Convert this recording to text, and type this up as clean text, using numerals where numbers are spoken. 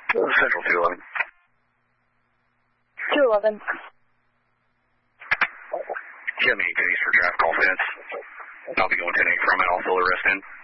Central 211. 211. Do you have any duties for traffic offense? I'll be going 10-8 from it. I'll fill the rest in.